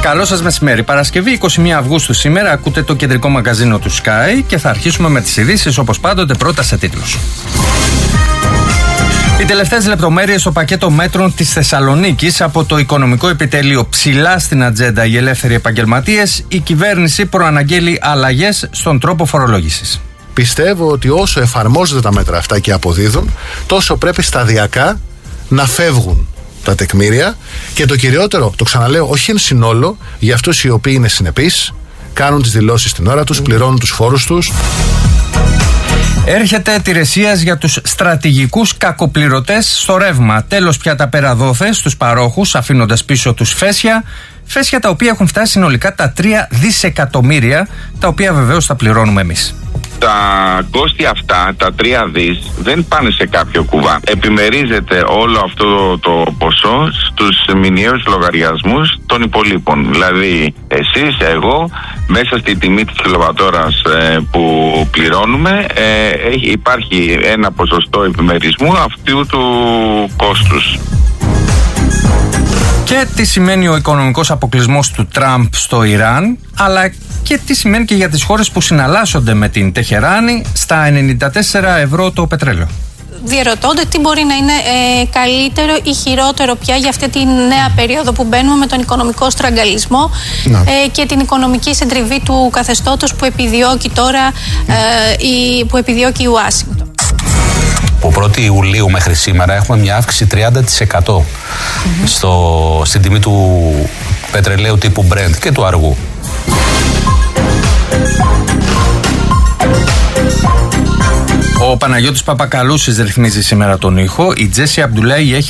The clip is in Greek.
Καλό σας μεσημέρι. Παρασκευή 21 Αυγούστου σήμερα ακούτε το κεντρικό μαγκαζίνο του Sky και θα αρχίσουμε με τις ειδήσεις όπως πάντοτε πρώτα σε τίτλους. Οι τελευταίες λεπτομέρειες στο πακέτο μέτρων της Θεσσαλονίκης από το Οικονομικό Επιτελείο. Ψηλά στην ατζέντα οι ελεύθεροι επαγγελματίες, η κυβέρνηση προαναγγέλει αλλαγές στον τρόπο φορολόγησης. Πιστεύω ότι όσο εφαρμόζονται τα μέτρα αυτά και αποδίδουν, τόσο πρέπει σταδιακά να φεύγουν τα τεκμήρια και το κυριότερο, το ξαναλέω, όχι εν συνόλο, για αυτούς οι οποίοι είναι συνεπείς, κάνουν τις δηλώσεις την ώρα τους, πληρώνουν τους φόρους τους. Έρχεται τηρεσίας για τους στρατηγικούς κακοπληρωτές στο ρεύμα. Τέλος πια τα πέρα δόθε στους παρόχους, αφήνοντας πίσω τους φέσια τα οποία έχουν φτάσει συνολικά τα 3 δισεκατομμύρια, τα οποία βεβαίως θα πληρώνουμε εμείς. Τα κόστη αυτά, τα 3 δις, δεν πάνε σε κάποιο κουβά. Επιμερίζεται όλο αυτό το ποσό στους μηνιαίους λογαριασμούς των υπολείπων. Δηλαδή, εσείς, εγώ, μέσα στη τιμή της κιλοβατόρας που πληρώνουμε, υπάρχει ένα ποσοστό επιμερισμού αυτού του κόστους. Και τι σημαίνει ο οικονομικός αποκλεισμός του Τραμπ στο Ιράν, αλλά και τι σημαίνει και για τις χώρες που συναλλάσσονται με την Τεχεράνη στα 94 ευρώ το πετρέλαιο. Διερωτώνται τι μπορεί να είναι καλύτερο ή χειρότερο πια για αυτή τη νέα περίοδο που μπαίνουμε με τον οικονομικό στραγγαλισμό και την οικονομική συντριβή του καθεστώτος που επιδιώκει τώρα που επιδιώκει η Ουάσιγκτον. Από 1η Ιουλίου μέχρι σήμερα έχουμε μια αύξηση 30% στην τιμή του πετρελαίου τύπου Brent και του αργού. Ο Παναγιώτης Παπακαλούσης ρυθμίζει σήμερα τον ήχο. Η Τζέσι Αμπντουλάη έχει